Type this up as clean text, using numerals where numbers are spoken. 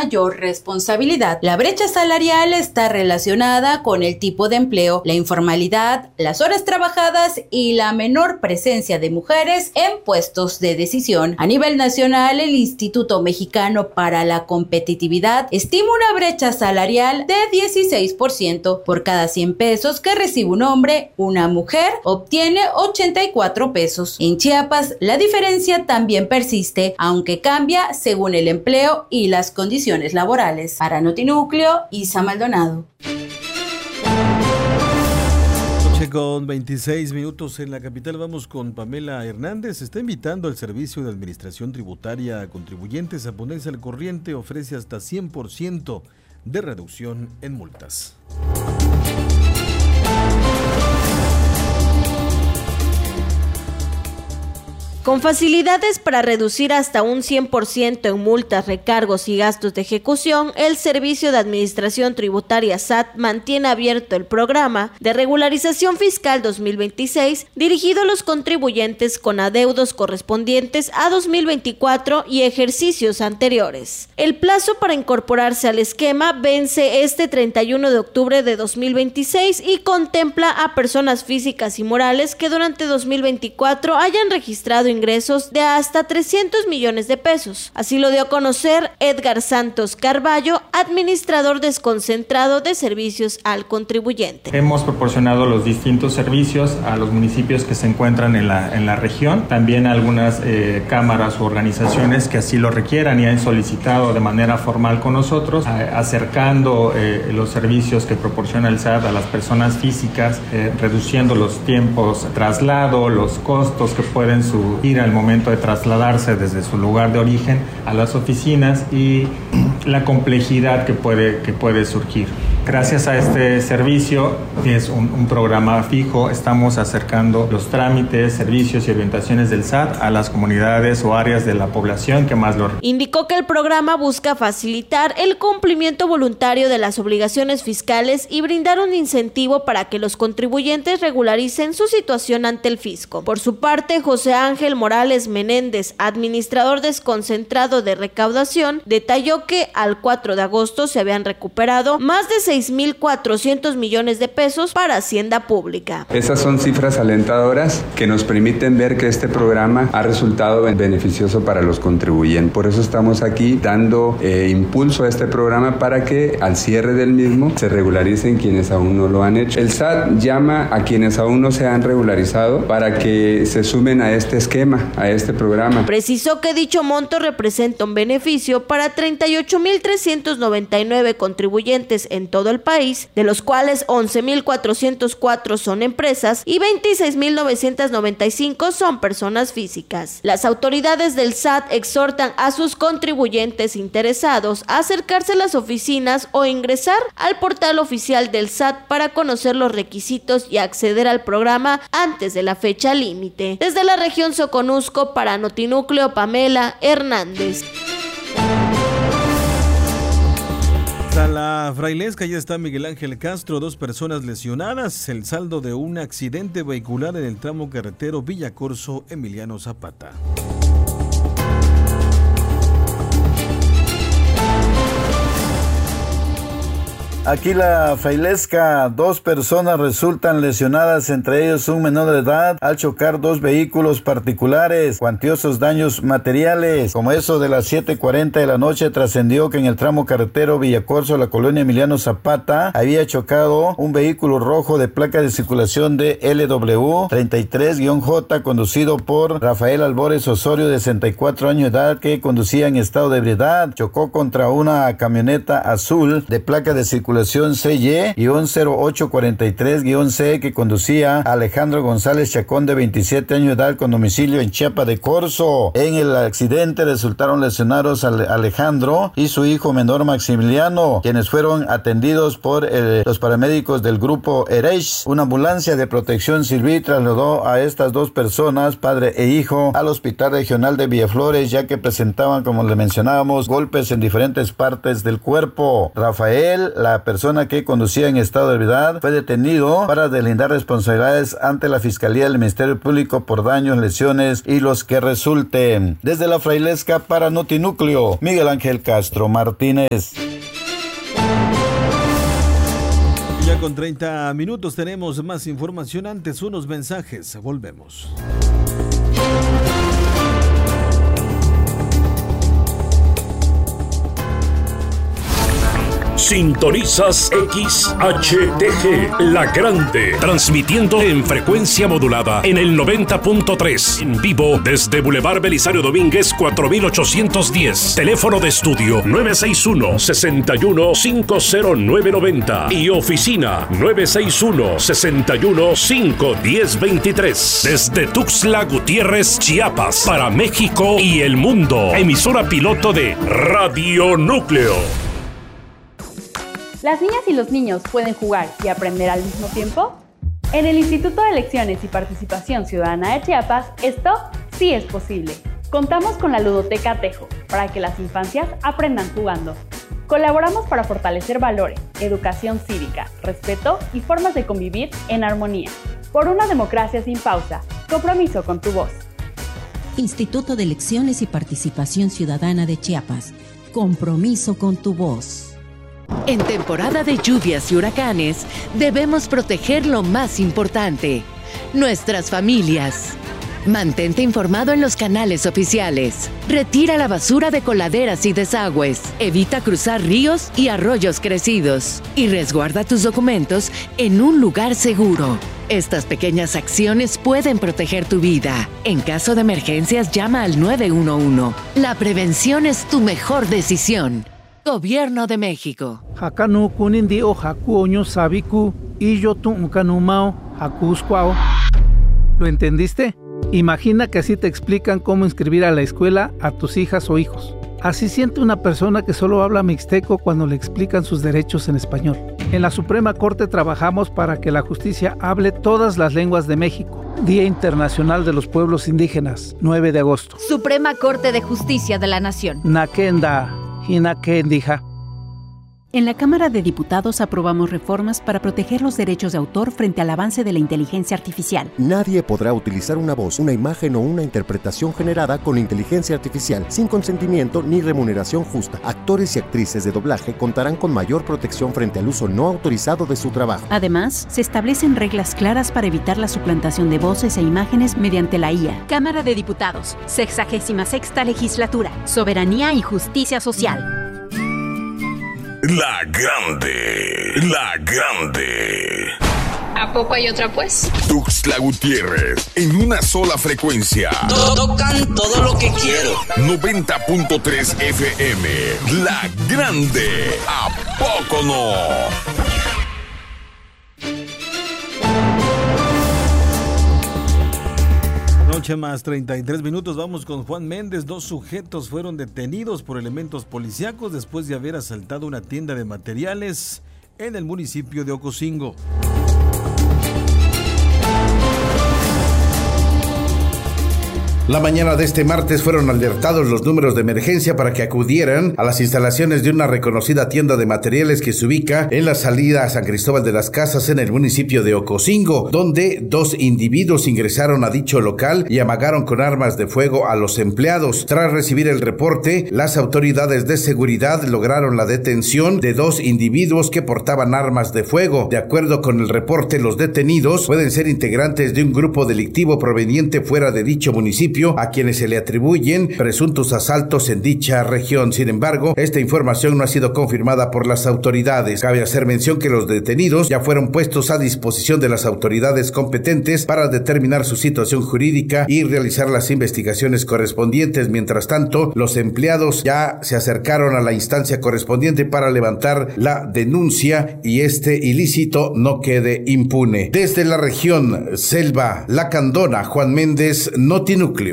mayor responsabilidad. La brecha salarial está relacionada con el tipo de empleo, la informalidad, las horas trabajadas y la menor presencia de mujeres en puestos de decisión. A nivel nacional, el Instituto Mexicano para la Competitividad estima una brecha salarial de 16%. Por cada 100 pesos que recibe un hombre, una mujer obtiene 84 pesos. En Chiapas, la diferencia también persiste, aunque cambia según el empleo y las condiciones laborales. Para Notinúcleo, Isa Maldonado. Con 26 minutos en la capital, vamos con Pamela Hernández. Está invitando al Servicio de Administración Tributaria a contribuyentes a ponerse al corriente. Ofrece hasta 100% de reducción en multas. Con facilidades para reducir hasta un 100% en multas, recargos y gastos de ejecución, el Servicio de Administración Tributaria SAT mantiene abierto el programa de regularización fiscal 2026 dirigido a los contribuyentes con adeudos correspondientes a 2024 y ejercicios anteriores. El plazo para incorporarse al esquema vence este 31 de octubre de 2026 y contempla a personas físicas y morales que durante 2024 hayan registrado ingresos de hasta 300 millones de pesos. Así lo dio a conocer Edgar Santos Carballo, administrador desconcentrado de servicios al contribuyente. Hemos proporcionado los distintos servicios a los municipios que se encuentran en la región, también a algunas cámaras u organizaciones que así lo requieran y han solicitado de manera formal con nosotros, acercando los servicios que proporciona el SAT a las personas físicas, reduciendo los tiempos de traslado, los costos que pueden ir al momento de trasladarse desde su lugar de origen a las oficinas y la complejidad que puede surgir. Gracias a este servicio, que es un programa fijo, estamos acercando los trámites, servicios y orientaciones del SAT a las comunidades o áreas de la población que más lo requieren. Indicó que el programa busca facilitar el cumplimiento voluntario de las obligaciones fiscales y brindar un incentivo para que los contribuyentes regularicen su situación ante el fisco. Por su parte, José Ángel Morales Menéndez, administrador desconcentrado de recaudación, detalló que al 4 de agosto se habían recuperado más de 6.400 millones de pesos para Hacienda Pública. Esas son cifras alentadoras que nos permiten ver que este programa ha resultado beneficioso para los contribuyentes. Por eso estamos aquí dando impulso a este programa para que al cierre del mismo se regularicen quienes aún no lo han hecho. El SAT llama a quienes aún no se han regularizado para que se sumen a este esquema, a este programa. Precisó que dicho monto representa un beneficio para 38.399 contribuyentes en todo el país, de los cuales 11.404 son empresas y 26.995 son personas físicas. Las autoridades del SAT exhortan a sus contribuyentes interesados a acercarse a las oficinas o ingresar al portal oficial del SAT para conocer los requisitos y acceder al programa antes de la fecha límite. Desde la región Soconusco, para Notinúcleo, Pamela Hernández. A la Frailesca ya está Miguel Ángel Castro, 2 personas lesionadas, el saldo de un accidente vehicular en el tramo carretero Villacorso Emiliano Zapata. Aquí la Frailesca, 2 personas resultan lesionadas, entre ellos un menor de edad, al chocar 2 vehículos particulares, cuantiosos daños materiales. Como eso de las 7:40 de la noche trascendió que en el tramo carretero Villacorso, la colonia Emiliano Zapata, había chocado un vehículo rojo de placa de circulación de LW 33-J, conducido por Rafael Albores Osorio, de 64 años de edad, que conducía en estado de ebriedad. Chocó contra una camioneta azul de placa de circulación CY-0843-C que conducía Alejandro González Chacón, de 27 años de edad, con domicilio en Chiapa de Corzo. En el accidente resultaron lesionados Alejandro y su hijo menor Maximiliano, quienes fueron atendidos por los paramédicos del grupo Erech. Una ambulancia de Protección Civil trasladó a estas 2 personas, padre e hijo, al Hospital Regional de Villaflores, ya que presentaban, como le mencionábamos, golpes en diferentes partes del cuerpo. Rafael, la La persona que conducía en estado de ebriedad fue detenido para deslindar responsabilidades ante la Fiscalía del Ministerio Público por daños, lesiones y los que resulten. Desde la Frailesca para Notinúcleo, Miguel Ángel Castro Martínez. Ya con 30 minutos tenemos más información, antes unos mensajes, volvemos. Sintonizas XHTG, La Grande, transmitiendo en frecuencia modulada en el 90.3, en vivo desde Boulevard Belisario Domínguez 4810, teléfono de estudio 961-61-50990 y oficina 961-61-51023, desde Tuxtla Gutiérrez, Chiapas, para México y el mundo, emisora piloto de Radio Núcleo. ¿Las niñas y los niños pueden jugar y aprender al mismo tiempo? En el Instituto de Elecciones y Participación Ciudadana de Chiapas, esto sí es posible. Contamos con la Ludoteca Tejo para que las infancias aprendan jugando. Colaboramos para fortalecer valores, educación cívica, respeto y formas de convivir en armonía. Por una democracia sin pausa, compromiso con tu voz. Instituto de Elecciones y Participación Ciudadana de Chiapas, compromiso con tu voz. En temporada de lluvias y huracanes, debemos proteger lo más importante, nuestras familias. Mantente informado en los canales oficiales. Retira la basura de coladeras y desagües. Evita cruzar ríos y arroyos crecidos. Y resguarda tus documentos en un lugar seguro. Estas pequeñas acciones pueden proteger tu vida. En caso de emergencias, llama al 911. La prevención es tu mejor decisión. Gobierno de México. Hakanu kunindi o hakuoño sabiku y yo tu unkanumao hakusquao. ¿Lo entendiste? Imagina que así te explican cómo inscribir a la escuela a tus hijas o hijos. Así siente una persona que solo habla mixteco cuando le explican sus derechos en español. En la Suprema Corte trabajamos para que la justicia hable todas las lenguas de México. Día Internacional de los Pueblos Indígenas, 9 de agosto. Suprema Corte de Justicia de la Nación. Nakenda. En la Cámara de Diputados aprobamos reformas para proteger los derechos de autor frente al avance de la inteligencia artificial. Nadie podrá utilizar una voz, una imagen o una interpretación generada con inteligencia artificial sin consentimiento ni remuneración justa. Actores y actrices de doblaje contarán con mayor protección frente al uso no autorizado de su trabajo. Además, se establecen reglas claras para evitar la suplantación de voces e imágenes mediante la IA. Cámara de Diputados, 66ª Legislatura, Soberanía y Justicia Social. La Grande, La Grande. ¿A poco hay otra pues? Tuxtla Gutiérrez, en una sola frecuencia. Tocan todo lo que quiero. 90.3 FM, La Grande. ¿A poco no? Noche más 33 minutos, vamos con Juan Méndez. 2 sujetos fueron detenidos por elementos policíacos después de haber asaltado una tienda de materiales en el municipio de Ocosingo. La mañana de este martes fueron alertados los números de emergencia para que acudieran a las instalaciones de una reconocida tienda de materiales que se ubica en la salida a San Cristóbal de las Casas en el municipio de Ocosingo, donde 2 individuos ingresaron a dicho local y amagaron con armas de fuego a los empleados. Tras recibir el reporte, las autoridades de seguridad lograron la detención de 2 individuos que portaban armas de fuego. De acuerdo con el reporte, los detenidos pueden ser integrantes de un grupo delictivo proveniente fuera de dicho municipio, a quienes se le atribuyen presuntos asaltos en dicha región. Sin embargo, esta información no ha sido confirmada por las autoridades. Cabe hacer mención que los detenidos ya fueron puestos a disposición de las autoridades competentes para determinar su situación jurídica y realizar las investigaciones correspondientes. Mientras tanto, los empleados ya se acercaron a la instancia correspondiente para levantar la denuncia y este ilícito no quede impune. Desde la región Selva Lacandona, Juan Méndez, Notinúcleo.